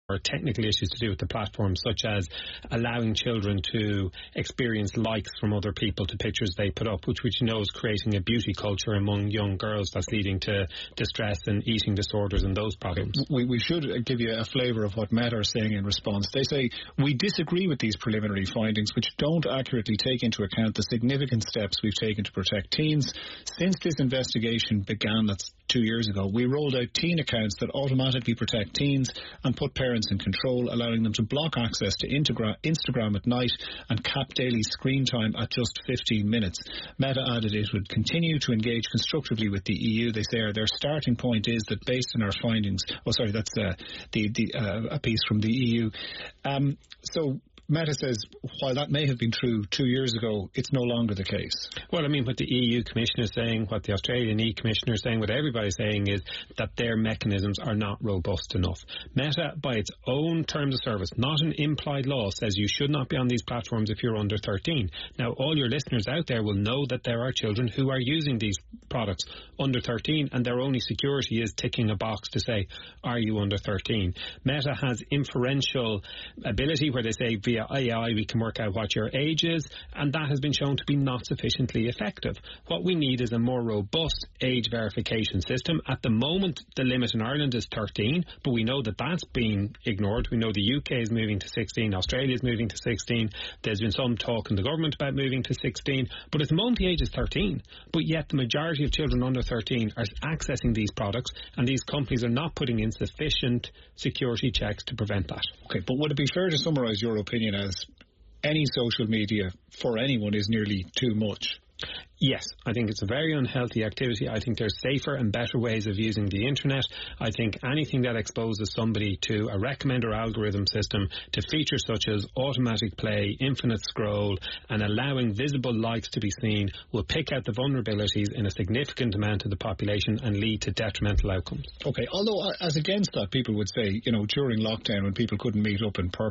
or technical issues to do with the platform, such as allowing children to experience likes from other people to pictures they put up, which you know is creating a beauty culture among young girls that's leading to distress and eating disorders and those problems. We should give you a flavour of what Meta are saying in response. They say, we disagree with these preliminary findings, which don't accurately take into account the significant steps we've taken to protect teens. Since this investigation began, that's 2 years ago, we rolled out teen accounts that automatically protect teens and put parents in control, allowing them to block access to Instagram at night and cap daily screen time at just 15 minutes. Meta added it would continue to engage constructively with the EU. They say their starting point is that based on our findings... Oh, sorry, that's a piece from the EU. So Meta says, while that may have been true 2 years ago, it's no longer the case. Well, I mean, what the EU Commissioner is saying, what the Australian E-Commissioner is saying, what everybody's saying is that their mechanisms are not robust enough. Meta, by its own terms of service, not an implied law, says you should not be on these platforms if you're under 13. Now, all your listeners out there will know that there are children who are using these products under 13, and their only security is ticking a box to say, are you under 13? Meta has inferential ability where they say via AI we can work out what your age is, and that has been shown to be not sufficiently effective. What we need is a more robust age verification system. At the moment, the limit in Ireland is 13, but we know that that's been ignored. We know the UK is moving to 16, Australia is moving to 16. There's been some talk in the government about moving to 16, but at the moment the age is 13. But yet the majority of children under 13 are accessing these products, and these companies are not putting in sufficient security checks to prevent that. Okay, but would it be fair to summarise your opinion as any social media for anyone is nearly too much? Yes, I think it's a very unhealthy activity. I think there's safer and better ways of using the internet. I think anything that exposes somebody to a recommender algorithm system to features such as automatic play, infinite scroll, and allowing visible likes to be seen will pick out the vulnerabilities in a significant amount of the population and lead to detrimental outcomes. Okay, although as against that, people would say, you know, during lockdown when people couldn't meet up in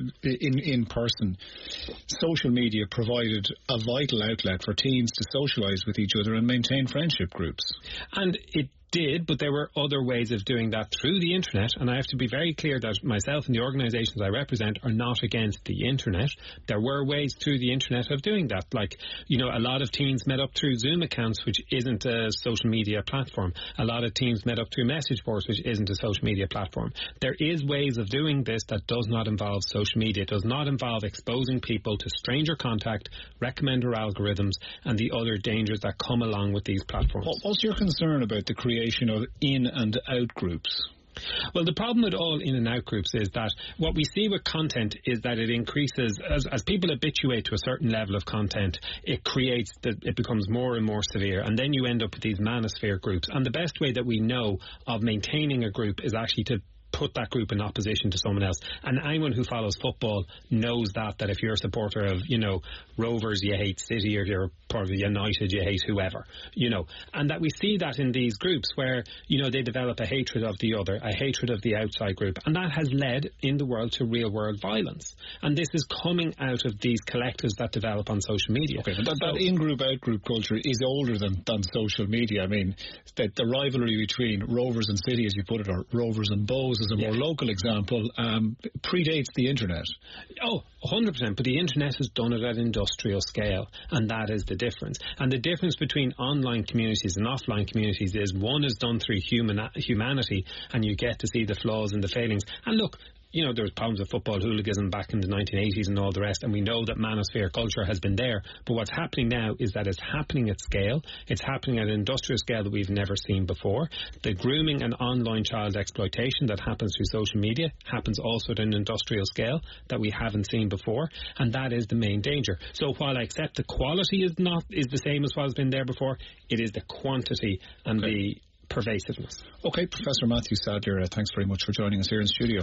person, social media provided a vital outlet for teens to socialise with each other and maintain friendship groups. And it did, but there were other ways of doing that through the internet, and I have to be very clear that myself and the organisations I represent are not against the internet. There were ways through the internet of doing that, like, you know, a lot of teens met up through Zoom accounts, which isn't a social media platform. A lot of teens met up through message boards, which isn't a social media platform. There is ways of doing this that does not involve social media. It does not involve exposing people to stranger contact, recommender algorithms, and the other dangers that come along with these platforms. What's your concern about the creation of in and out groups? Well, the problem with all in and out groups is that what we see with content is that it increases as people habituate to a certain level of content. It becomes more and more severe, and then you end up with these manosphere groups. And the best way that we know of maintaining a group is actually to put that group in opposition to someone else. And anyone who follows football knows that if you're a supporter of, you know, Rovers, you hate City, or you're part of United, you hate whoever, you know. And that we see that in these groups where, you know, they develop a hatred of the other, a hatred of the outside group. And that has led in the world to real world violence. And this is coming out of these collectives that develop on social media. Okay, but that in-group, out-group culture is older than social media. I mean, the rivalry between Rovers and City, as you put it, or Rovers and Bows, as a more local example, predates the internet. Oh, 100%, but the internet has done it at industrial scale, and that is the difference. And the difference between online communities and offline communities is one is done through humanity, and you get to see the flaws and the failings. And look, you know, there was problems with football hooliganism back in the 1980s and all the rest, and we know that manosphere culture has been there. But what's happening now is that it's happening at scale. It's happening at an industrial scale that we've never seen before. The grooming and online child exploitation that happens through social media happens also at an industrial scale that we haven't seen before, and that is the main danger. So while I accept the quality is the same as what has been there before, it is the quantity and the pervasiveness. Okay, Professor Matthew Sadlier, thanks very much for joining us here in studio.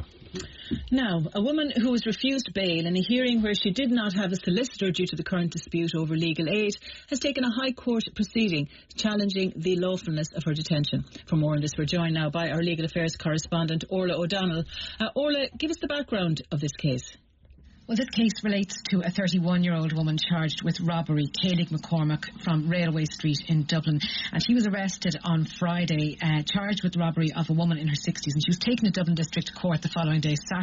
Now, a woman who was refused bail in a hearing where she did not have a solicitor due to the current dispute over legal aid has taken a High Court proceeding challenging the lawfulness of her detention. For more on this, we're joined now by our legal affairs correspondent Orla O'Donnell. Orla, give us the background of this case. Well, this case relates to a 31-year-old woman charged with robbery, Caoilfhe McCormack, from Railway Street in Dublin. And she was arrested on Friday, charged with robbery of a woman in her 60s. And she was taken to Dublin District Court the following day, Saturday.